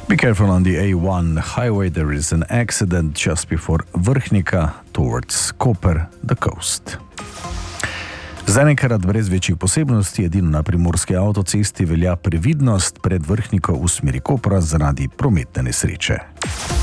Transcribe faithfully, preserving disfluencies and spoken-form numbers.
Be careful on the A one highway. There is an accident just before Vrhnika towards Koper, the coast. Zaenkrat brez večjih posebnosti, edino na primorski avtocesti velja previdnost pred Vrhniko v smeri Kopra zaradi prometne nesreče.